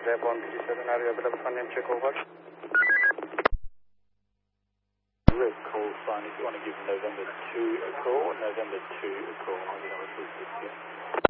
Airborne PG7 area, One name check over. Red call sign if you want to give November 2 a call, November 2 a call, I'll get on with 260.